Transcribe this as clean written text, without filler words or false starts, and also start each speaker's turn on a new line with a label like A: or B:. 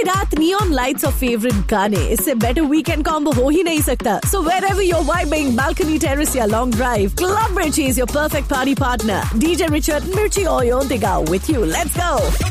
A: पूरी रात neon lights और फेवरेट गाने, इससे बेटर वीकेंड कॉम्बो हो ही नहीं सकता. So wherever you're vibing, balcony terrace या long drive, Club Mirchi is your perfect party partner. DJ Richard Mirchi Oyon Digao with you. Let's go.